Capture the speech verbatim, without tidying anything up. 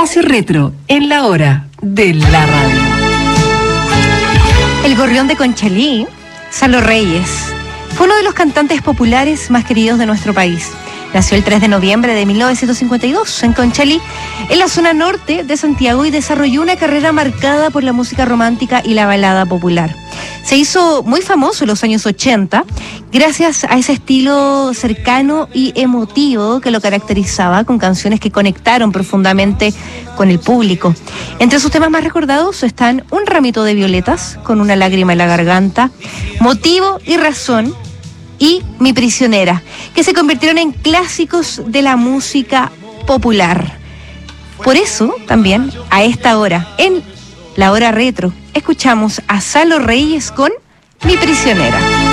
Espacio Retro en la hora de la radio. El gorrión de Conchalí, Salo Reyes, fue uno de los cantantes populares más queridos de nuestro país. Nació el tres de noviembre de mil novecientos cincuenta y dos en Conchalí, en la zona norte de Santiago, y desarrolló una carrera marcada por la música romántica y la balada popular. Se hizo muy famoso en los años ochenta gracias a ese estilo cercano y emotivo que lo caracterizaba, con canciones que conectaron profundamente con el público. Entre sus temas más recordados están Un ramito de violetas, Con una lágrima en la garganta, Motivo y razón y Mi prisionera, que se convirtieron en clásicos de la música popular. Por eso, también, a esta hora, en la hora retro, escuchamos a Salo Reyes con Mi prisionera.